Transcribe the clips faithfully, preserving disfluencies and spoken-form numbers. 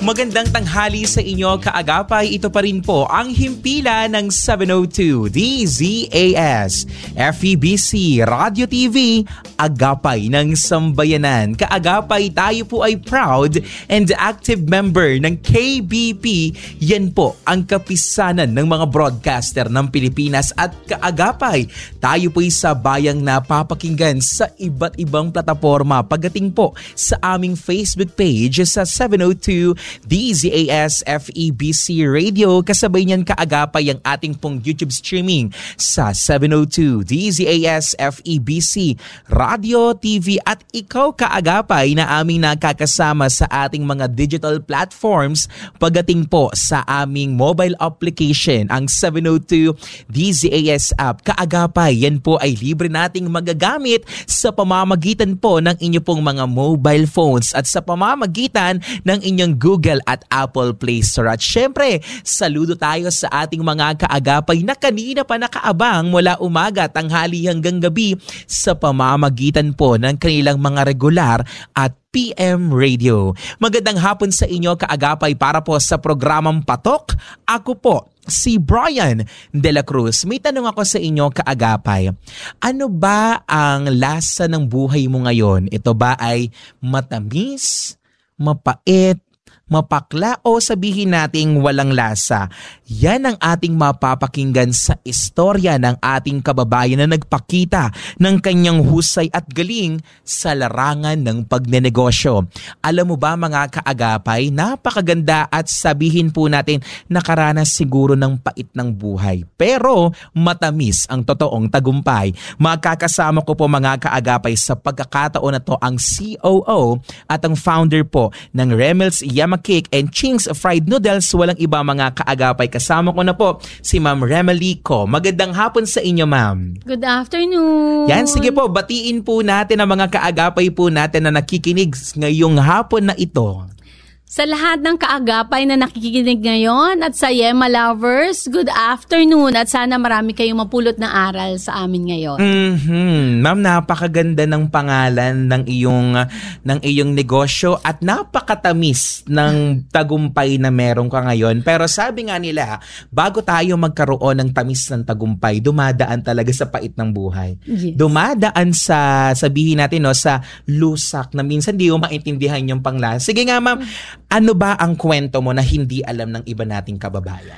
Magandang tanghali sa inyo, kaagapay. Ito pa rin po ang himpilan ng seven oh two D Z A S F E B C Radio T V, Agapay ng Sambayanan. Kaagapay, tayo po ay proud and active member ng K B P. Yan po ang kapisanan ng mga broadcaster ng Pilipinas. At kaagapay, tayo po ay sabayang napapakinggan sa iba't ibang plataforma pagdating po sa aming Facebook page sa seven oh two D Z A S F E B C Radio. Kasabay niyan kaagapay ang ating pong YouTube streaming sa seven oh two D Z A S F E B C Radio T V. At ikaw kaagapay na aming nakakasama sa ating mga digital platforms pagdating po sa aming mobile application, ang seven oh two D Z A S app. Kaagapay, yan po ay libre nating magagamit sa pamamagitan po ng inyo pong mga mobile phones at sa pamamagitan ng inyong Google at Apple Play Store. At syempre, saludo tayo sa ating mga kaagapay na kanina pa nakaabang mula umaga, tanghali hanggang gabi sa pamamagitan po ng kanilang mga regular at P M Radio. Magandang hapon sa inyo kaagapay para po sa programang Patok. Ako po si Brian De La Cruz. May tanong ako sa inyo kaagapay. Ano ba ang lasa ng buhay mo ngayon? Ito ba ay matamis, mapait, mapakla o sabihin nating walang lasa? Yan ang ating mapapakinggan sa istorya ng ating kababayan na nagpakita ng kanyang husay at galing sa larangan ng pagnenegosyo. Alam mo ba mga kaagapay, napakaganda at sabihin po natin nakaranas siguro ng pait ng buhay. Pero matamis ang totoong tagumpay. Makakasama ko po mga kaagapay sa pagkakataon na to ang C O O at ang founder po ng Remel's Yama Cake and Ching's Fried Noodles. Walang iba mga kaagapay. Kasama ko na po si Ma'am Remely Co. Magandang hapon sa inyo, Ma'am. Good afternoon. Yan, sige po, batiin po natin ang mga kaagapay po natin na nakikinig ngayong hapon na ito. Sa lahat ng kaagapay na nakikinig ngayon at sa Yema lovers, good afternoon at sana marami kayong mapulot na aral sa amin ngayon. Mm-hmm. Ma'am, napakaganda ng pangalan ng iyong ng iyong negosyo at napakatamis ng tagumpay na meron ka ngayon. Pero sabi nga nila, bago tayo magkaroon ng tamis ng tagumpay, dumadaan talaga sa pait ng buhay. Yes. Dumadaan sa, sabihin natin, no, sa lusak na minsan di mo maintindihan yung panglasa. Sige nga, Ma'am, ano ba ang kwento mo na hindi alam ng iba nating kababayan?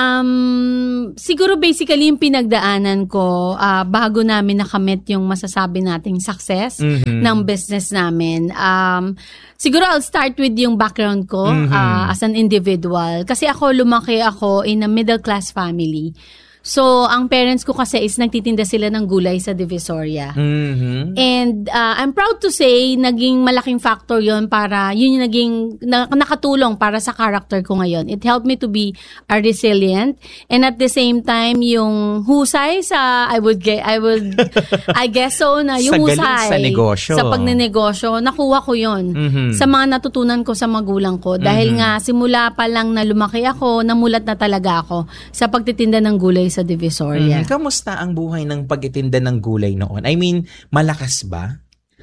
Um, siguro basically yung pinagdaanan ko uh, bago namin nakamit yung masasabi nating success mm-hmm. ng business namin. Um, siguro I'll start with yung background ko mm-hmm. uh, as an individual. Kasi ako lumaki ako in a middle class family. So, ang parents ko kasi is nagtitinda sila ng gulay sa Divisoria. Mm-hmm. And uh, I'm proud to say, naging malaking factor yon para, yun yung naging, na, nakatulong para sa character ko ngayon. It helped me to be a resilient. And at the same time, yung husay sa, I would get, I would, I guess so, na yung sa husay. Sa negosyo. Sa pagnenegosyo, nakuha ko yon mm-hmm. sa mga natutunan ko sa magulang ko. Dahil mm-hmm. nga, simula pa lang na lumaki ako, namulat na talaga ako sa pagtitinda ng gulay sa Divisoria. Mm, kamusta ang buhay ng pagtitinda ng gulay noon? I mean, malakas ba?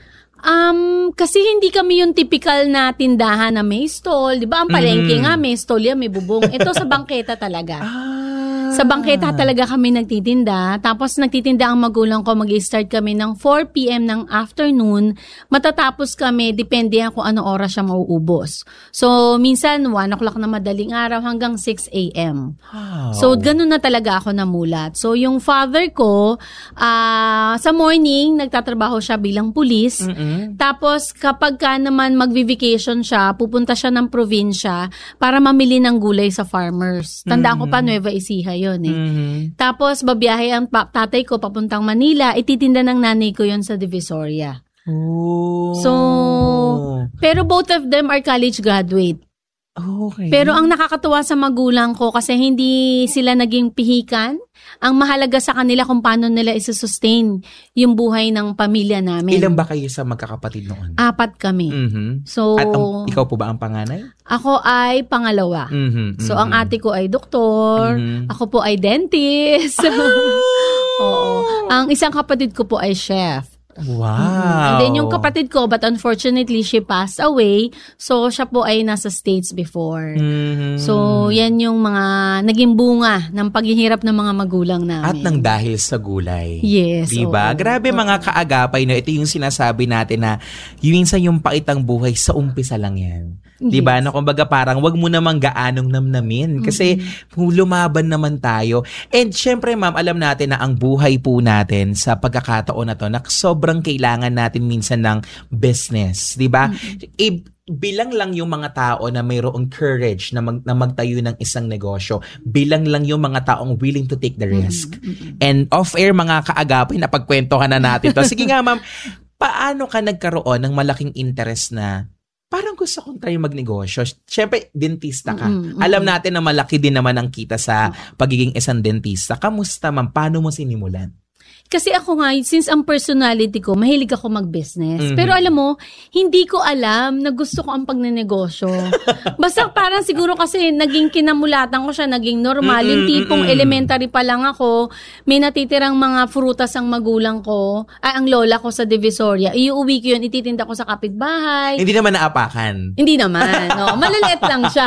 Um, kasi hindi kami yung typical na tindahan na may stall. Di ba? Ang palengke mm. nga, may stall yan, may bubong. Ito sa bangketa talaga. Ah. Sa bangketa talaga kami nagtitinda. Tapos nagtitinda ang magulang ko. Mag-start kami ng four p.m. ng afternoon. Matatapos kami, depende yan kung ano oras siya mauubos. So, minsan one o'clock na madaling araw hanggang six a.m. Wow. So, ganun na talaga ako namulat. So, yung father ko, uh, sa morning, nagtatrabaho siya bilang pulis. Mm-mm. Tapos, kapag ka naman mag-vacation siya, pupunta siya ng probinsya para mamili ng gulay sa farmers. Tandaan mm-hmm. ko pa, Nueva Ecija yun eh. Mm-hmm. Tapos, babiyahe ang pa- tatay ko papuntang Manila, ititinda ng nanay ko yun sa Divisoria. Oh. So, pero both of them are college graduate. Okay. Pero ang nakakatuwa sa magulang ko kasi hindi sila naging pihikan. Ang mahalaga sa kanila kung paano nila isa-sustain yung buhay ng pamilya namin. Ilan ba kayo sa magkakapatid noon? Apat kami. Mm-hmm. So, at ang, ikaw po ba ang panganay? Ako ay pangalawa. Mm-hmm. So, ang ate ko ay doktor. Mm-hmm. Ako po ay dentist. Ah! Oo. Ang isang kapatid ko po ay chef. Wow. Mm-hmm. And then yung kapatid ko, but unfortunately, she passed away. So, siya po ay nasa States before. Mm-hmm. So, yan yung mga naging bunga ng paghihirap ng mga magulang namin. At nang dahil sa gulay. Yes. Diba? Oo, Grabe oo. Mga kaagapay na ito yung sinasabi natin na yung minsan yung paitang buhay sa umpisa lang yan. Diba? Yes. Na kumbaga parang wag mo namang gaanong namnamin. Kasi mm-hmm. lumaban naman tayo. And syempre ma'am, alam natin na ang buhay po natin sa pagkakataon na to, na sobrang kailangan natin minsan ng business. Diba? Mm-hmm. I- bilang lang yung mga tao na mayroong courage na, mag, na magtayo ng isang negosyo. Bilang lang yung mga taong willing to take the risk. Mm-hmm. And off-air mga kaagapay na pagkwentuhan na natin to. Sige nga ma'am, paano ka nagkaroon ng malaking interest na parang gusto kong try magnegosyo? Siyempre, dentista ka. Mm-hmm. Alam natin na malaki din naman ang kita sa pagiging isang dentista. Kamusta ma'am? Paano mo sinimulan? Kasi ako nga, since ang personality ko, mahilig ako mag-business. Mm-hmm. Pero alam mo, hindi ko alam na gusto ko ang pagnenegosyo. Basta parang siguro kasi naging kinamulatan ko siya, naging normal. Mm-hmm. Yung tipong elementary pa lang ako, may natitirang mga frutas ang magulang ko, ay ang lola ko sa Divisoria. Iuwi ko yun, ititinda ko sa kapitbahay. Hindi naman naapakan. Hindi naman. No? Maliliit lang siya.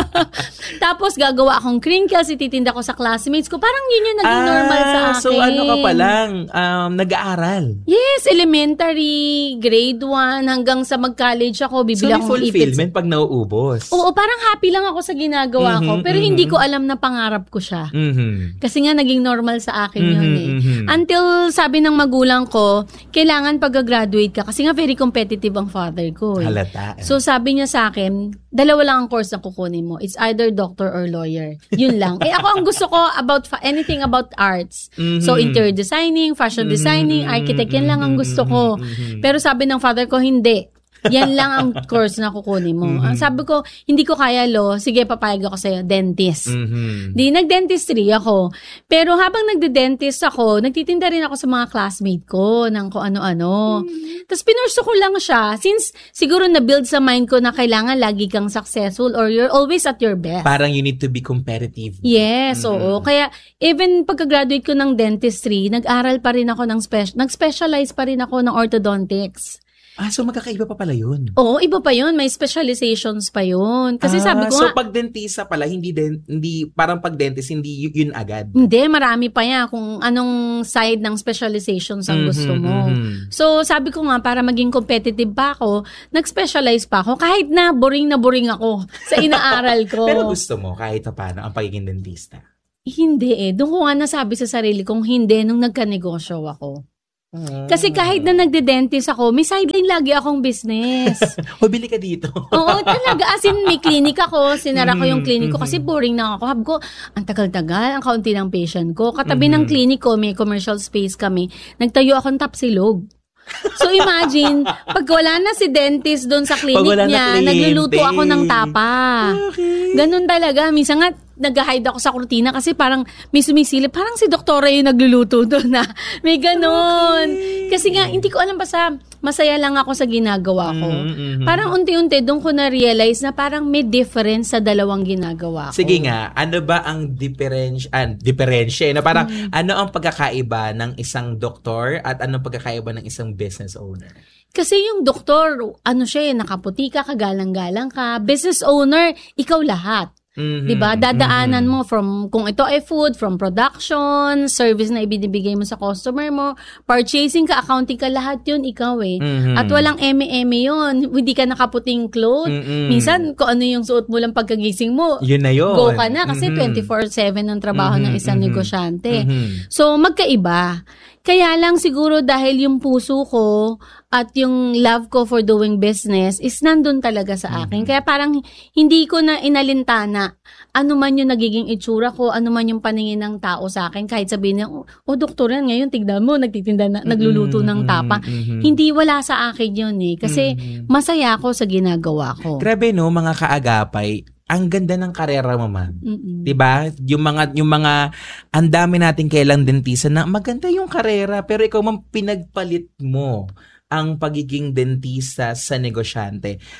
Tapos gagawa akong crinkles, ititinda ko sa classmates ko. Parang yun yung naging ah, normal sa akin. So ano ka pala? Um, nag-aaral. Yes, elementary, grade one, hanggang sa mag-college ako, bibili so, akong ipits. So, fulfillment pag nauubos? Oo, parang happy lang ako sa ginagawa mm-hmm, ko. Pero mm-hmm. hindi ko alam na pangarap ko siya. Mm-hmm. Kasi nga, naging normal sa akin mm-hmm, yun eh. Mm-hmm. Until, sabi ng magulang ko, kailangan pag-graduate ka. Kasi nga, very competitive ang father ko eh. Halata. Eh. So, sabi niya sa akin, dalawa lang ang course na kukunin mo. It's either doctor or lawyer. Yun lang. Eh, ako ang gusto ko about fa- anything about arts. Mm-hmm. So, interior design, fashion designing, architect, yan lang ang gusto ko. Pero sabi ng father ko, hindi. Yan lang ang course na kukunin mo. Ang sabi ko, hindi ko kaya law, sige papayag ako sa'yo, dentist. Mm-hmm. Di, nag-dentistry ako. Pero habang nagde-dentist ako, nagtitinda rin ako sa mga classmate ko ng kung ano-ano. Mm-hmm. Tapos pinurso ko lang siya, since siguro na-build sa mind ko na kailangan lagi kang successful or you're always at your best. Parang you need to be competitive. Yes, mm-hmm. oo. Kaya even pagka-graduate ko ng dentistry, nag-aral pa rin ako ng special, nag-specialize pa rin ako ng orthodontics. Ah, so magkakaiba pa pala yun? Oo, iba pa yun. May specializations pa yun. Kasi ah, sabi ko so nga... So pag dentista pala, hindi, den, hindi parang pag dentist, hindi y- yun agad? Hindi, marami pa yan kung anong side ng specializations ang mm-hmm, gusto mo. Mm-hmm. So sabi ko nga, para maging competitive pa ako, nag-specialize pa ako. Kahit na boring na boring ako sa inaaral ko. Pero gusto mo kahit pa paano ang pagiging dentista? Hindi eh. Doon ko nga nasabi sa sarili kong hindi nung nagka-negosyo ako. Kasi kahit na nagde-dentist ako, may sideline lagi akong business. O, bili ka dito. Oo, talaga. As in, may clinic ako. Sinara ko yung clinic ko kasi boring na ako. Hab ko, ang tagal-tagal, ang kaunti ng patient ko. Katabi mm-hmm. ng clinic ko, may commercial space kami. Nagtayo akong tapsilog. So imagine, pag wala na si dentist doon sa clinic niya, na nagluluto ako ng tapa. Okay. Ganun talaga. Minsan nga, nag-hide ako sa kurtina kasi parang may sumisilip. Parang si doktora yung nagluluto doon na. May ganun. Okay. Kasi nga, hindi ko alam basta masaya lang ako sa ginagawa ko. Mm-hmm. Parang unti-unti doon ko na-realize na parang may difference sa dalawang ginagawa ko. Sige nga, ano ba ang difference, ah, difference na parang mm-hmm. ano ang pagkakaiba ng isang doktor at anong pagkakaiba ng isang business owner? Kasi yung doktor, ano siya, nakaputi ka, kagalang-galang ka. Business owner, ikaw lahat. Mm-hmm, diba? Dadaanan mm-hmm. mo from, kung ito ay food, from production, service na ibinibigay mo sa customer mo, purchasing ka, accounting ka, lahat yun, ikaw eh. Mm-hmm. At walang eme-eme yun. Hindi ka nakaputing clothes. Mm-hmm. Minsan, kung ano yung suot mo lang pagkagising mo, yun na yun. Go ka na kasi mm-hmm. twenty-four seven ang trabaho mm-hmm. ng isang mm-hmm. negosyante. Mm-hmm. So, magkaiba. Kaya lang siguro dahil yung puso ko at yung love ko for doing business is nandun talaga sa akin. Mm-hmm. Kaya parang hindi ko na inalintana ano man yung nagiging itsura ko, ano man yung paningin ng tao sa akin. Kahit sabihin niya, oh, oh doktor yan, ngayon tignan mo, nagtitinda na, mm-hmm. nagluluto ng tapa. Mm-hmm. Hindi, wala sa akin yun eh. Kasi mm-hmm. masaya ako sa ginagawa ko. Grabe no, mga kaagapay. Ang ganda ng karera mo, ma'am. Mm-mm. 'Di ba? Yung mga yung mga ang dami nating kailang dentista na maganda yung karera pero ikaw man pinagpalit mo ang pagiging dentista sa negosyante.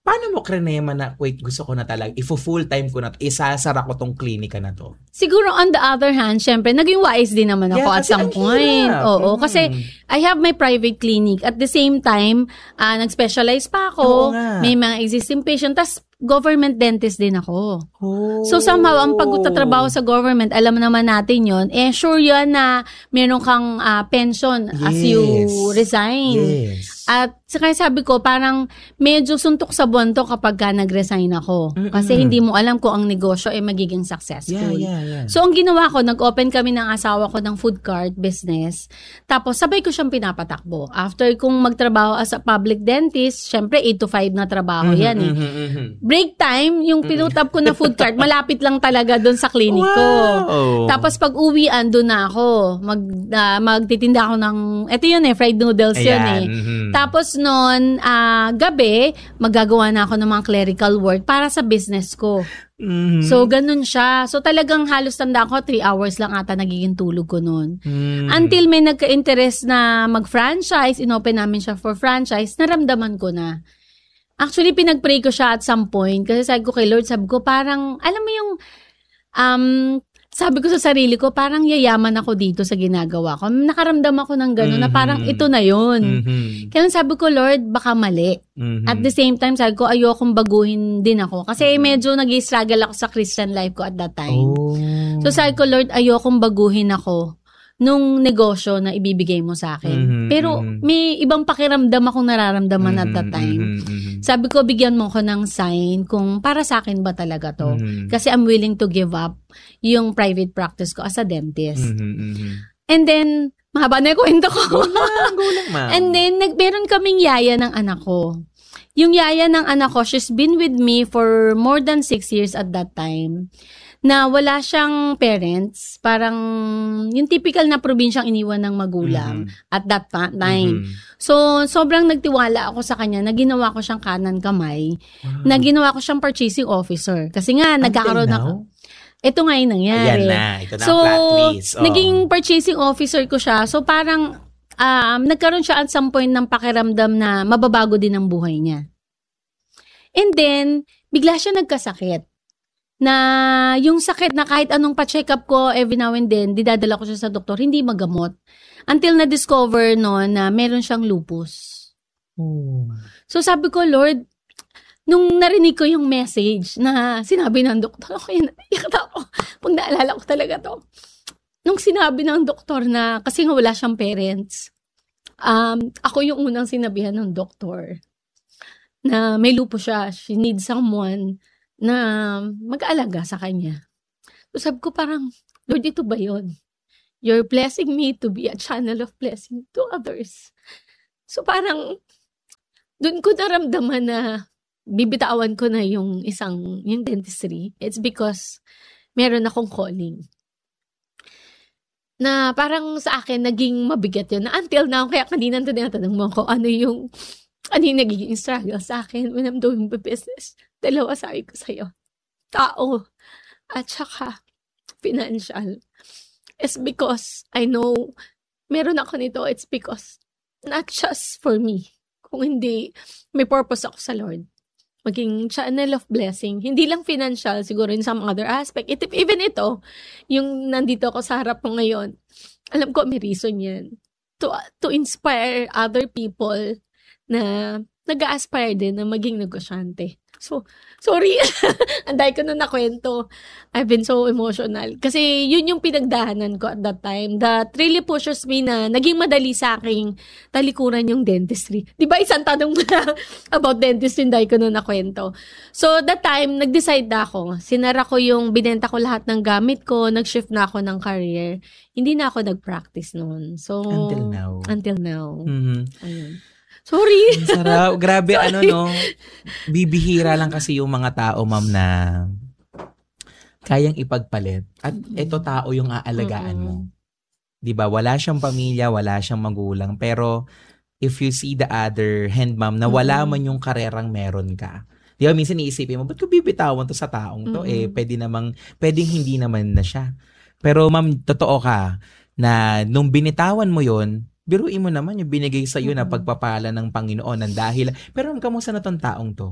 paano mo krinema na, wait, gusto ko na talaga, if full time ko na, isasara ko tong klinika na to? Siguro on the other hand, syempre, naging wise din naman ako yeah, at some point. Hirap. Oo, mm. kasi I have my private clinic. At the same time, uh, nag-specialize pa ako. May mga existing patient. Tas government dentist din ako. Oh. So somehow, ang pagtatrabaho sa government, alam naman natin yon. Eh, sure yan na meron kang uh, pension yes. as you resign. Yes. At kaya sabi ko, parang medyo suntok sa buwan to kapag ka nag-resign ako. Mm-mm. Kasi hindi mo alam kung ang negosyo ay magiging successful. Yeah, yeah, yeah. So, ang ginawa ko, nag-open kami ng asawa ko ng food cart business. Tapos, sabay ko siyang pinapatakbo. After kong magtrabaho as a public dentist, syempre, eight to five na trabaho mm-hmm, yan eh. Mm-hmm, mm-hmm. Break time, yung pinutab ko na food cart, malapit lang talaga doon sa klinik ko. Wow. Tapos, pag uwian, doon na ako. Mag, uh, magtitinda ako ng, eto yun eh, fried noodles Ayan. yun eh. Mm-hmm. Tapos noon, uh, gabi, magagawa na ako ng mga clerical work para sa business ko. Mm-hmm. So, ganun siya. So, talagang halos tanda ko, three hours lang ata nagiging tulog ko noon. Mm-hmm. Until may nagka-interest na mag-franchise, inopen namin siya for franchise, naramdaman ko na. Actually, pinag-pray ko siya at some point. Kasi sabi ko kay Lord, sabi ko parang, alam mo yung, um, sabi ko sa sarili ko, parang yayaman ako dito sa ginagawa ko. Nakaramdam ako ng gano'n mm-hmm. na parang ito na yun. Mm-hmm. Kaya sabi ko, Lord, baka mali. Mm-hmm. At the same time, sabi ko, ayokong baguhin din ako. Kasi mm-hmm. medyo nag-struggle ako sa Christian life ko at that time. Oh. So sabi ko, Lord, ayokong baguhin ako nung negosyo na ibibigay mo sa akin. Mm-hmm, Pero mm-hmm. may ibang pakiramdam akong nararamdaman mm-hmm, at that time. Mm-hmm. Sabi ko, bigyan mo ko ng sign kung para sa akin ba talaga to. Mm-hmm. Kasi I'm willing to give up yung private practice ko as a dentist. Mm-hmm. And then, mahaba na yung kwento ko. Go lang, go lang, ma'am. And then, nagmeron kaming yaya ng anak ko. Yung yaya ng anak ko, she's been with me for more than six years at that time. Na wala siyang parents, parang yung typical na probinsyang iniwan ng magulang mm-hmm. at that time. Mm-hmm. So, sobrang nagtiwala ako sa kanya na ginawa ko siyang kanan kamay, wow. na ginawa ko siyang purchasing officer. Kasi nga, Until nagkakaroon now? ako. Ito nga yung nangyari. Ayan na, ito na so, ang plot twist. Oh. Naging purchasing officer ko siya. So, parang um, nagkaroon siya at some point ng pakiramdam na mababago din ang buhay niya. And then, bigla siya nagkasakit. Na yung sakit na kahit anong pa-check up ko every now and then, didadala ko siya sa doktor, hindi magamot. Until na-discover no, na meron siyang lupus. Oh. So sabi ko, Lord, nung narinig ko yung message na sinabi ng doktor, ako yun, iyak ako. Pag naalala ko talaga to. Nung sinabi ng doktor na, kasi nga wala siyang parents, um, ako yung unang sinabihan ng doktor na may lupus siya, she needs someone na mag-aalaga sa kanya. So sabi ko parang, Lord, ito ba yun? You're blessing me to be a channel of blessing to others. So parang, dun ko naramdaman na bibitawan ko na yung isang, yung dentistry. It's because meron akong calling. Na parang sa akin, naging mabigat yun. Na until now, kaya kanina tinatanong mo ko, ano yung, ano yung nagiging struggle sa akin when I'm doing the business. Dalawa sabi ko sa'yo. Tao at saka financial. It's because I know meron ako nito. It's because not just for me. Kung hindi, may purpose ako sa Lord. Maging channel of blessing. Hindi lang financial, siguro in some other aspect. It, even ito, yung nandito ako sa harap mo ngayon, alam ko may reason yan. To, to inspire other people na nag-a-aspire din na maging negosyante. So, sorry. Anday ko na nakwento. I've been so emotional. Kasi yun yung pinagdahanan ko at that time. That really pushes me na naging madali sa aking talikuran yung dentistry. Di ba isang tanong mo na about dentistry, anday ko na nakwento. So, that time, nag-decide na ako. Sinara ko yung, binenta ko lahat ng gamit ko, nag-shift na ako ng career. Hindi na ako nag-practice noon. So, until now. Until now. Mm-hmm. Ayun. Sorry. Ang sarap. Grabe, Sorry. ano no. Bibihira lang kasi yung mga tao, ma'am, na kayang ipagpalit. At ito tao yung aalagaan mo. Diba? Wala siyang pamilya, wala siyang magulang. Pero if you see the other hand, ma'am, na wala man yung karerang meron ka. Diba? Minsan iisipin mo, ba't ko bibitawan to sa taong to? Mm-hmm. Eh, pwede namang, pwedeng hindi naman na siya. Pero ma'am, totoo ka na nung binitawan mo yon, biruin mo naman yung binigay sa iyo mm-hmm. na pagpapala ng Panginoon ng dahil. Pero kamusta na tong taong to?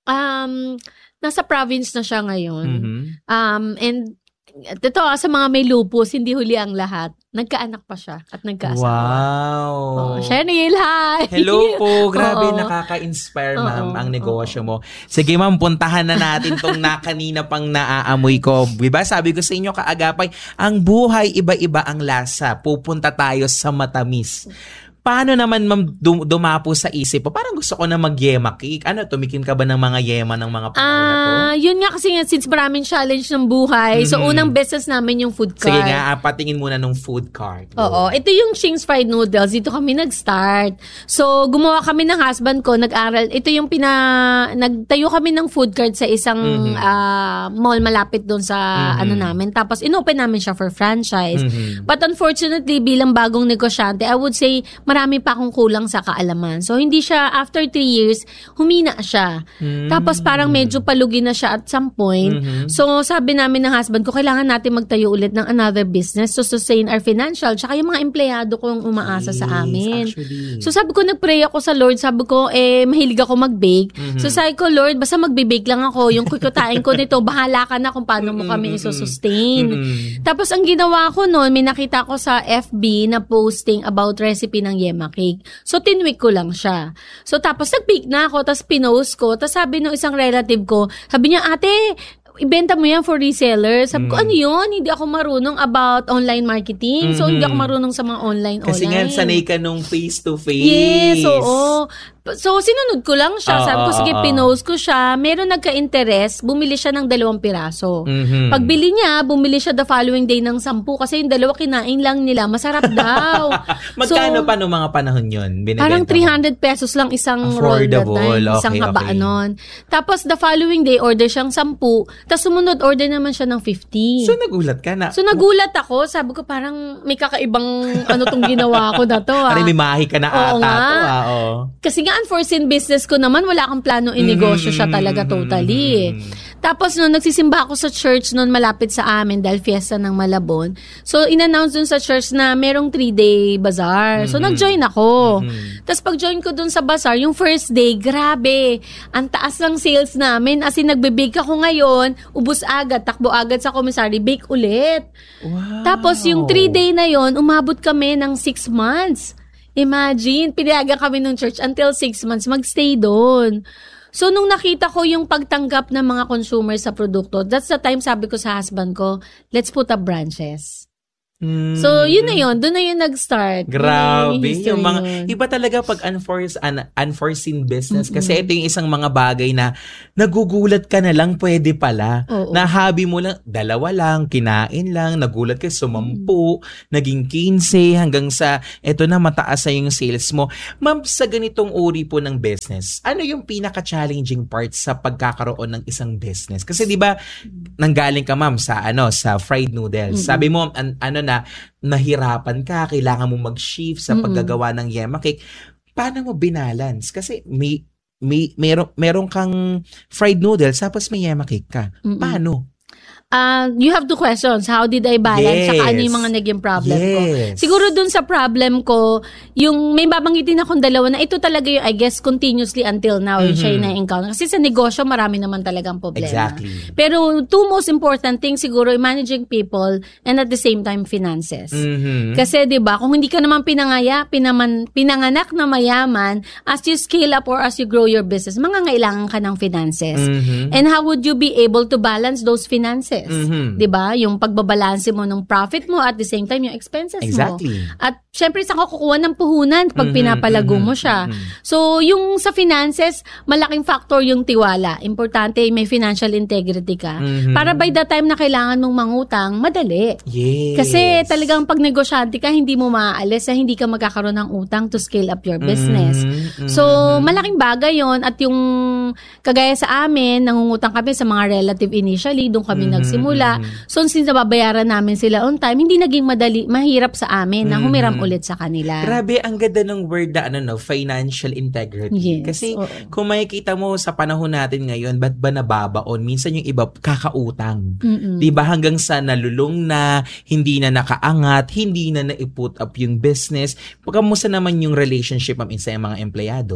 Um, nasa province na siya ngayon. Mhm. Um, and ito, sa mga may lupus, hindi huli ang lahat. Nagkaanak pa siya at nagkaasawa. Wow. Oh, Cheryl, hi! Hello po. Grabe, Oo. nakaka-inspire, ma'am, Oo, ang negosyo mo. Sige, ma'am, puntahan na natin tong na kanina pang naaamoy ko. Diba? Sabi ko sa inyo, kaagapay, ang buhay, iba-iba ang lasa. Pupunta tayo sa matamis. Paano naman, ma'am, dum- dumapo sa isip po? Parang gusto ko na mag-yema cake. Ano, tumikim ka ba ng mga yema ng mga panahon na to? Ah, yun nga kasi nga, since maraming challenge ng buhay, so Mhm. unang business namin yung food cart. Sige nga, ah, patingin muna ng food cart. Oo. Ito yung Shing's Fried Noodles. Dito kami nag-start. So, gumawa kami ng husband ko, nag-aral. Ito yung pina... Nagtayo kami ng food cart sa isang Mhm. ah, mall malapit doon sa Mhm. ano namin. Tapos, inopen namin siya for franchise. Mhm. But unfortunately, bilang bagong negosyante, I would say, marami pa akong kulang sa kaalaman. So, hindi siya, after three years, humina siya. Mhm. Tapos, parang medyo palugi na siya at some point. Mhm. So, sabi namin ng husband ko, kailangan natin magtayo ulit ng another business to sustain our financial. Tsaka yung mga empleyado ko yung umaasa sa Yes, amin. actually. So, sabi ko, nag-pray ako sa Lord. Sabi ko, eh, mahilig ako mag-bake. Mhm. So, sabi ko, Lord, basta mag-bake lang ako. Yung kukutain ko nito, bahala ka na kung paano mo kami Mhm. isusustain. Mhm. Tapos, ang ginawa ko noon, may nakita ko sa F B na posting about recipe ng yema cake. So, tinweak ko lang siya. So, tapos nag-bake na ako, tapos pinost ko. Tapos sabi ng isang relative ko, sabi niya, ate, ibenta mo yan for resellers. Sabi ko, Mm. ano yun? Hindi ako marunong about online marketing. So, hindi Mhm. ako marunong sa mga online-online. Kasi nga, sanay ka nung face-to-face. Yes, oo. So, sinunod ko lang siya. Oo, Sabi ko, sige, oo. pinost ko siya. Meron nagka-interest, bumili siya ng dalawang piraso. Mhm. Pagbili niya, bumili siya the following day ng sampu kasi yung dalawa kinain lang nila. Masarap daw. Magkano So, pa nung mga panahon yun? Binibenta Parang mo? three hundred pesos lang isang roll that Affordable. time. Isang Okay, haba okay. nun. Tapos, the following day, order siyang sampu. Tapos, sumunod, order naman siya ng fifty. So, nagulat ka na. So, nagulat ako. Sabi ko, parang may kakaibang ano tong ginawa ko na to. Ah. Parang may mahi ka na ata Oo nga. to. Ah, oh. Kasi nga, unforeseen business ko naman, wala kang plano inegosyo siya talaga totally. Mm. Tapos, nung nagsisimba ako sa church noon malapit sa amin dahil fiesta ng Malabon. So, in-announce dun sa church na merong three-day bazaar. So, Mhm. nag-join ako. Mhm. Tapos, pag-join ko dun sa bazaar, yung first day, grabe, ang taas ng sales namin. As in, nagbe-bake ako ngayon, ubus agad, takbo agad sa commissary, bake ulit. Wow. Tapos, yung three-day na yon umabot kami ng six months. Imagine, pinayagan kami ng church until six months, magstay doon. So, nung nakita ko yung pagtanggap ng mga consumers sa produkto, that's the time sabi ko sa husband ko, let's put up branches. Mm. So, yun na yun. Doon na yun nag-start. Grabe. Yun na history Yung mga, yun. iba talaga pag unforeseen, un, unforeseen business. Kasi ito yung isang mga bagay na nagugulat ka na lang, pwede pala. Oo. Na hobby mo lang, dalawa lang, kinain lang, nagulat ka, sumampu, naging quince, hanggang sa, eto na, mataas na yung sales mo. Ma'am, sa ganitong uri po ng business, ano yung pinaka-challenging part sa pagkakaroon ng isang business? Kasi di ba nanggaling ka, ma'am, sa ano, sa fried noodles. Mm-mm. Sabi mo, an, ano na, nahirapan ka, kailangan mo mag-shift sa Mm-mm. paggagawa ng yema cake. Paano mo binalance? Kasi may may meron meron kang fried noodles tapos may yema cake ka. Mm-mm. Paano? Uh, you have two questions. How did I balance? Yes. Saka ano yung mga naging problem ko? Yes. Siguro dun sa problem ko, yung may babanggitin akong dalawa na ito talaga yung, I guess, continuously until now, yung siya yung na-encounter. Kasi sa negosyo, marami naman talagang problema. Exactly. Pero two most important things siguro, managing people and at the same time, finances. Mhm. Kasi 'di ba, kung hindi ka naman pinangaya, pinaman, pinanganak na mayaman, as you scale up or as you grow your business, mangangailangan ka ng finances. Mhm. And how would you be able to balance those finances? Mhm. 'Di ba? Yung pagbabalanse mo ng profit mo at the same time yung expenses Exactly. mo. At syempre saan ka kukuha ng puhunan pag Mhm, pinapalago mhm, mo siya. mhm. So, yung sa finances, malaking factor yung tiwala. Importante may financial integrity ka. Mhm. Para by the time na kailangan mong mangutang, madali. Yes. Kasi talagang pag negosyante ka, hindi mo maaalis na hindi ka magkakaroon ng utang to scale up your business. Mhm, So, mhm. malaking bagay yon. At yung kagaya sa amin, nangungutang kami sa mga relative initially, doon kami Mhm, nagsimula. mhm. So, since nababayaran namin sila on time, hindi naging madali, mahirap sa amin na humiram Mhm. ulit sa kanila. Grabe, ang ganda ng word na ano no, financial integrity. Yes, Kasi oo. kung makikita mo sa panahon natin ngayon, ba't ba nababaon? Minsan yung iba kakautang. Mm-mm. 'Di ba hanggang sa nalulung na, hindi na nakaangat, hindi na na-put up yung business. Kamusta naman yung relationship ma'am sa mga empleyado?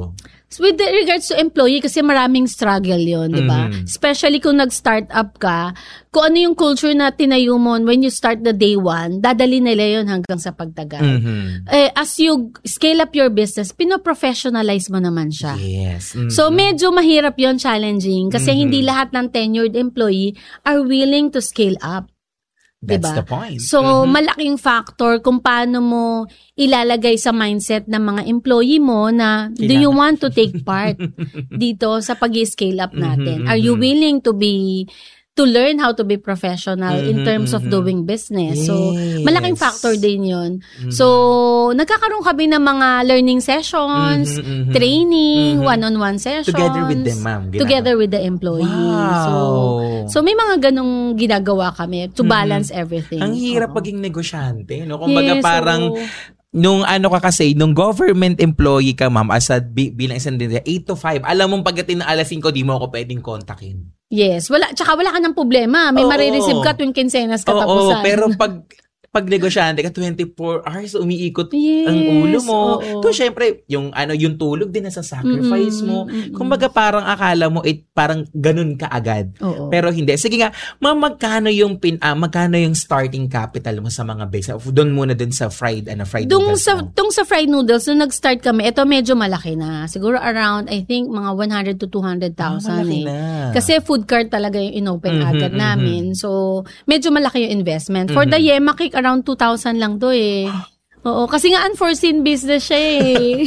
with regards to employee, kasi maraming struggle yon, di ba? Mm-hmm. Especially kung nag-start up ka, kung ano yung culture na tinayo mo when you start the day one, dadali nila yon hanggang sa pagtagal. Mm-hmm. Eh, as you scale up your business, pino-professionalize mo naman siya. Yes. Mm-hmm. So, medyo mahirap yon, challenging, kasi mm-hmm. hindi lahat ng tenured employee are willing to scale up. That's diba? the point. So, mm-hmm. malaking factor kung paano mo ilalagay sa mindset ng mga employee mo na, Kailangan. do you want to take part dito sa pag-scale up natin? Mm-hmm. Are you willing to be to learn how to be professional mm-hmm, in terms mm-hmm. of doing business? Yes. So, malaking factor din yun. Mm-hmm. So, nagkakaroon kami ng mga learning sessions, mm-hmm, mm-hmm. training, mm-hmm. one-on-one sessions. Together with them, ma'am. Ginagawa. Together with the employee. Wow. So, so may mga ganong ginagawa kami to balance mm-hmm. everything. Ang hirap Oo. Paging negosyante. No? Kumbaga yes, parang... So, nung ano ka kasi, nung government employee ka, ma'am, as a bi- bilang isang din, eight to five, alam mong pagdating ng alas singko, di mo ako pwedeng kontakin. Yes, wala, tsaka wala ka ng problema. May marireceive ka tuwing kinsenas katapusan. Oo, pero pag pag negosyante ka, twenty-four hours umiikot yes, ang ulo mo. oo. To syempre, yung ano, yung tulog din nasa sacrifice Mm-mm, mo. mm-mm. Kumbaga parang akala mo it parang ganun ka agad. Oo. Pero hindi. Sige nga, ma'am, magkano yung pin ah, magkano yung starting capital mo sa mga business? Doon muna din sa fried ano, fried Dung noodles sa mo. tung sa fried noodles nung nag-start kami, ito medyo malaki na. Siguro around I think mga one hundred to two hundred thousand Ah, malaki eh. na. Kasi food cart talaga yung inopen Mhm, agad mhm. namin. So medyo malaki yung investment. For Mhm. the Yema Cake around two thousand lang to eh. Oo, kasi nga unforeseen business siya eh.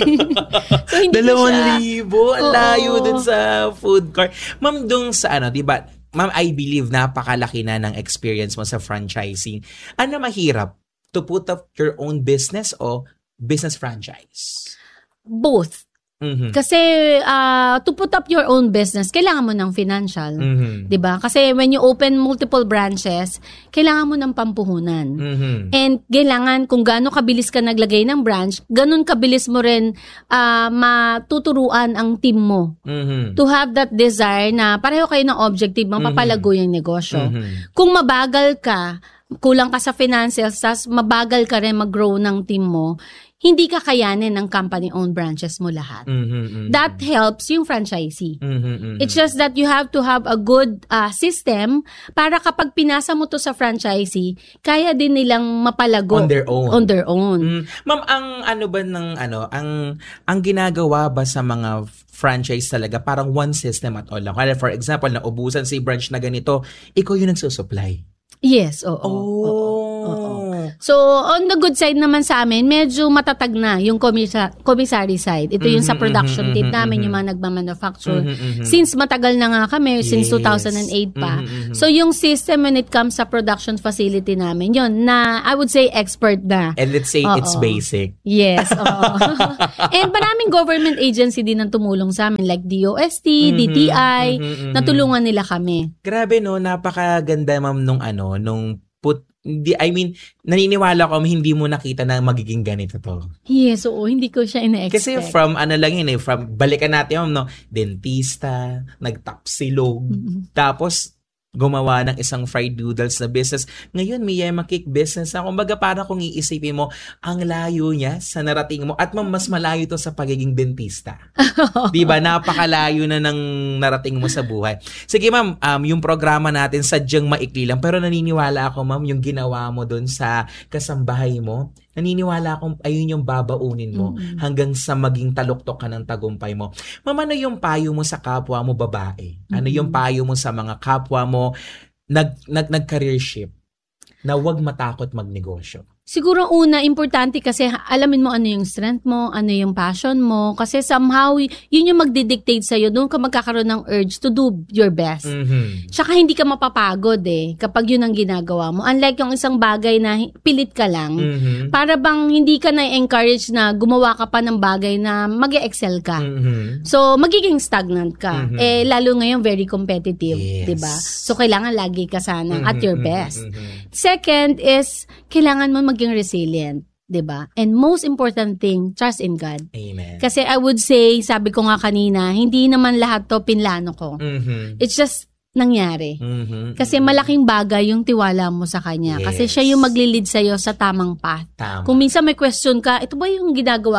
So hindi ko Dalawang siya. libo, ang Oo. layo dun sa food cart. Ma'am, dung sa ano, di ba, ma'am, I believe napakalaki na ng experience mo sa franchising. Ano mahirap? To put up your own business o business franchise? Both. Mhm. Kasi uh, to put up your own business, kailangan mo ng financial. Mhm. 'Di ba? Kasi when you open multiple branches, kailangan mo ng pampuhunan. Mhm. And kailangan kung gaano kabilis ka naglagay ng branch, ganun kabilis mo rin uh, matuturuan ang team mo. Mhm. To have that desire na pareho kayo ng objective, mapapalago yung negosyo. Mhm. Kung mabagal ka, kulang ka sa financials, tas mabagal ka rin mag-grow ng team mo, hindi ka kayanin ng company-owned branches mo lahat. Mhm. That helps yung franchisee. Mhm. It's just that you have to have a good uh, system para kapag pinasa mo to sa franchisee, kaya din nilang mapalago On their own. On their own. Mm. Ma'am, ang ano ba ng ano, ang ang ginagawa ba sa mga franchise talaga parang one system at all lang? Kaya for example, naubusan si branch na ganito, ikaw yung nagsusupply. Yes, oo. Oh. Oo, oo. So, on the good side naman sa amin, medyo matatag na yung commisa- commissary side. Ito yung sa production team namin, yung mga nagmamanufacture. Since matagal na nga kami, since Yes. two thousand eight pa. So, yung system when it comes sa production facility namin, yun, na I would say expert na. And let's say Oo. it's basic. Yes, oo. And maraming government agency din ang tumulong sa amin, like D O S T, D T I, natulungan nila kami. Grabe no, napakaganda ma'am nung ano, nung put hindi, I mean, naniniwala ko hindi mo nakita na magiging ganito to. Yes, oo, hindi ko siya ina-expect. Kasi from ano lang yun eh, from balikan natin ma'am no, dentista, nagtapsilog, mm-hmm. tapos gumawa ng isang fried noodles na business. Ngayon, may Yema Cake business na. Kumbaga, parang kung iisipin mo, ang layo niya sa narating mo. At ma'am, mas malayo to sa pagiging dentista. Diba? Napakalayo na ng narating mo sa buhay. Sige ma'am, um, yung programa natin sadyang maikli lang. Pero naniniwala ako ma'am, yung ginawa mo dun sa kasambahay mo, naniniwala akong ayun yung babaunin mo mm-hmm. hanggang sa maging taluktok ka ng tagumpay mo. Ma'am, ano yung payo mo sa kapwa mo babae? Ano mm-hmm. yung payo mo sa mga kapwa mo nag, nag, nag-career shift na huwag matakot magnegosyo? Siguro una, importante kasi alamin mo ano yung strength mo, ano yung passion mo. Kasi somehow, yun yung magdidictate sa'yo. Doon ka magkakaroon ng urge to do your best. Mm-hmm. Tsaka hindi ka mapapagod eh, kapag yun ang ginagawa mo. Unlike yung isang bagay na pilit ka lang, mm-hmm. para bang hindi ka na-encourage na gumawa ka pa ng bagay na mag-excel ka. Mm-hmm. So, magiging stagnant ka. Mm-hmm. Eh, lalo ngayon, very competitive. Yes. Diba? So, kailangan lagi ka sanang mm-hmm. at your best. Mm-hmm. Second is, kailangan mo maging resilient, 'di ba? And most important thing, trust in God. Amen. Kasi I would say, sabi ko nga kanina, hindi naman lahat 'to pinlano ko. Mm-hmm. It's just nangyari. Mm-hmm. Kasi malaking bagay yung tiwala mo sa kanya. Yes. Kasi siya yung magli-lead sa'yo sa tamang path. Tama. Kung minsan may question ka, ito ba yung ginagawa ko?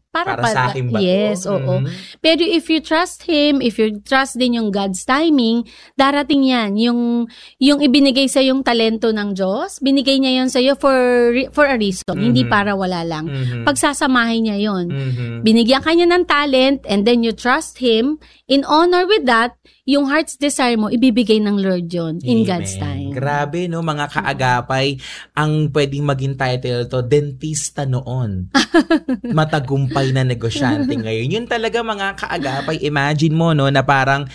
para, para para sa akin ba? Yes, to? oo. Mm-hmm. Pero if you trust Him, if you trust din yung God's timing, darating yan. Yung, yung ibinigay sa yung talento ng Diyos, binigay niya yon sa iyo for, for a reason, mm-hmm. hindi para wala lang. Mm-hmm. Pagsasamahin niya yon. Mm-hmm. Binigyan ka niya ng talent and then you trust Him. In honor with that, yung heart's desire mo, ibibigay ng Lord yun in Amen. God's time. Grabe, no? Mga kaagapay, ang pwedeng maging title to, dentista noon. Matagumpay na negosyante ngayon. Yun talaga mga kaagapay. Imagine mo, no, na parang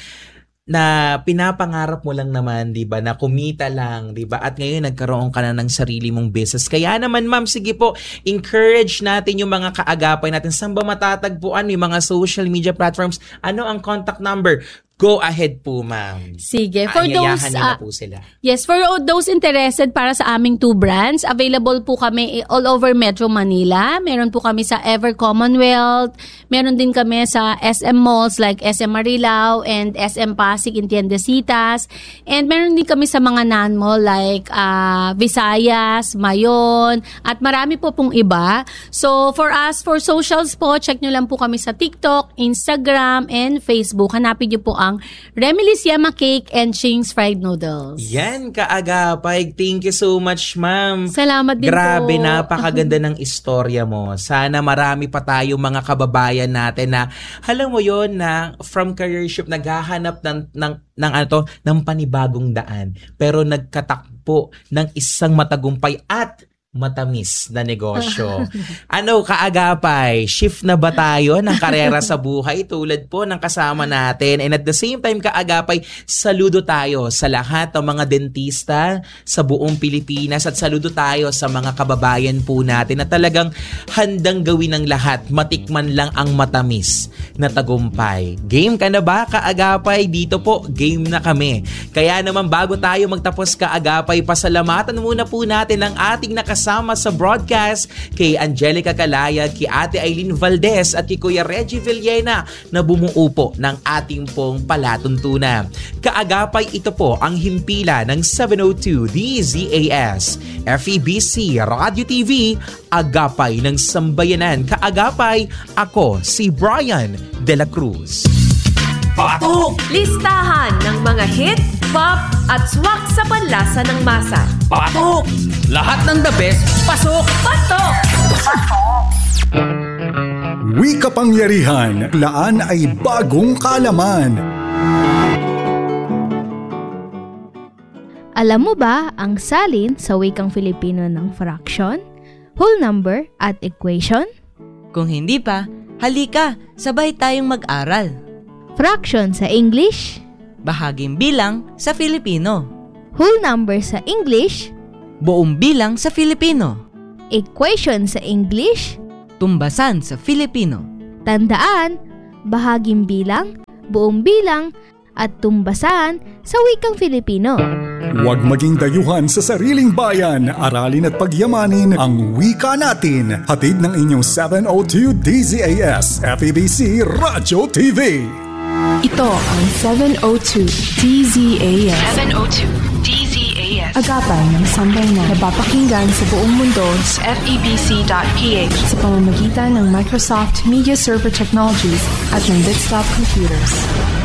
na pinapangarap mo lang naman, 'di ba, na kumita lang, 'di ba? At ngayon nagkaroon ka na ng sarili mong business. Kaya naman, ma'am, sige po, encourage natin yung mga kaagapay natin. Saan ba matatagpuan yung mga social media platforms? Ano ang contact number? Go ahead po, ma'am. Sige. For Ayayahan those, niyo na uh, po sila. Yes, for those interested para sa aming two brands, available po kami all over Metro Manila. Meron po kami sa Ever Commonwealth. Meron din kami sa S M malls like S M Marilao and S M Pasig in Tiendesitas. And meron din kami sa mga non-mall like uh, Visayas, Mayon, at marami po pong iba. So, for us, for socials po, check nyo lang po kami sa TikTok, Instagram, and Facebook. Hanapin nyo po ang Remilis Yama Cake and Ching's Fried Noodles. Yan, kaagapay. Thank you so much, ma'am. Salamat din Grabe, po. napakaganda ng istorya mo. Sana marami pa tayo mga kababayan natin na, alam mo yon, na from careership, naghahanap ng, ng, ng, ano to, ng panibagong daan. Pero nagkatakpo ng isang matagumpay at matamis na negosyo. Ano, kaagapay, shift na ba tayo ng karera sa buhay tulad po ng kasama natin? And at the same time, kaagapay, saludo tayo sa lahat ng mga dentista sa buong Pilipinas at saludo tayo sa mga kababayan po natin na talagang handang gawin ng lahat, matikman lang ang matamis na tagumpay. Game ka na ba, kaagapay? Dito po, game na kami. Kaya naman, bago tayo magtapos, kaagapay, pasalamatan muna po natin ang ating nakasama Kasama sa broadcast kay Angelica Calaya, kay Ate Eileen Valdez at kay Kuya Reggie Villena na bumuo po ng ating pong palatuntunan. Kaagapay, ito po ang himpilan ng seven oh two D Z A S F E B C Radio T V, Agapay ng Sambayanan. Kaagapay, ako si Brian De La Cruz. Patok! Listahan ng mga hit, pop at swak sa panlasa ng masa. Patok! Lahat ng the best, pasok! Patok! Patok! Wi Kapangyarihan, laan ay bagong kalaman. Alam mo ba ang salin sa wikang Filipino ng fraction, whole number at equation? Kung hindi pa, halika, sabay tayong mag-aral. Fraction sa English, bahaging bilang sa Filipino, whole number sa English, buong bilang sa Filipino, equation sa English, tumbasan sa Filipino. Tandaan, bahaging bilang, buong bilang, at tumbasan sa wikang Filipino. Huwag maging dayuhan sa sariling bayan. Aralin at pagyamanin ang wika natin. Hatid ng inyong seven oh two D Z A S F E B C Radio T V. Ito ang seven oh two D Z A S. seven oh two D Z A S. Agapay ng sambayanan na napapakinggan sa buong mundo sa F E B C dot P H sa pamamagitan ng Microsoft Media Server Technologies at ng Desktop Computers.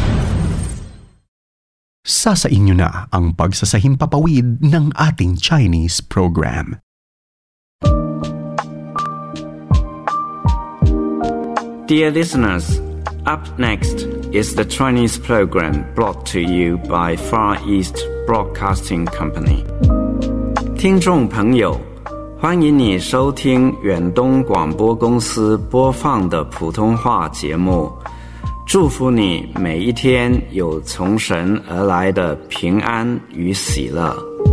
Sasa inyo na ang pagsasahimpapawid ng ating Chinese program. Dear listeners, up next is the Chinese program brought to you by Far East Broadcasting Company. 听众朋友，欢迎你收听远东广播公司播放的普通话节目。祝福你每一天有从神而来的平安与喜乐。